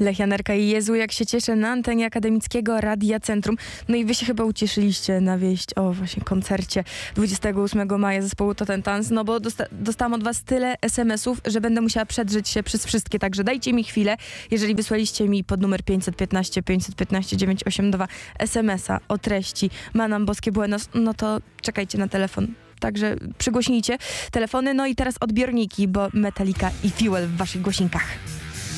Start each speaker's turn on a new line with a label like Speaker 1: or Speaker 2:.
Speaker 1: Lechianerka i Jezu, jak się cieszę na antenie Akademickiego Radia Centrum. No i wy się chyba ucieszyliście na wieść o właśnie koncercie 28 maja zespołu To Ten Tans, no bo dostałam od was tyle SMS-ów, że będę musiała przedrzeć się przez wszystkie, także dajcie mi chwilę. Jeżeli wysłaliście mi pod numer 515 982 SMS-a o treści Manam Boskie Buenos, no to czekajcie na telefon. Także przygłośnijcie telefony, no i teraz odbiorniki, bo Metallica i Fuel w waszych głośnikach.